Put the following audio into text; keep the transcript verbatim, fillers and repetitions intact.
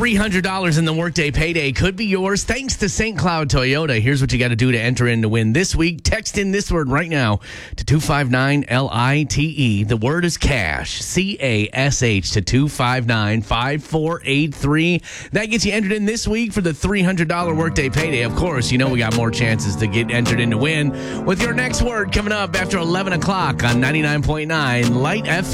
three hundred dollars in the Workday Payday could be yours thanks to Saint Cloud Toyota. Here's what you got to do to enter in to win this week. Text in this word right now to two five nine L I T E. The word is cash, C A S H, to two five nine five four eight three. That gets you entered in this week for the three hundred dollars Workday Payday. Of course, you know we got more chances to get entered in to win with your next word coming up after eleven o'clock on ninety-nine point nine Light F M.